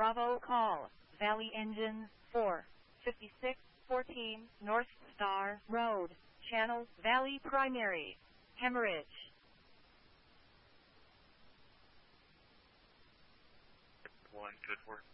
Bravo call, Valley Engines 4, 5614 North Star Road, Channel Valley Primary, Hemorrhage. 1, good work.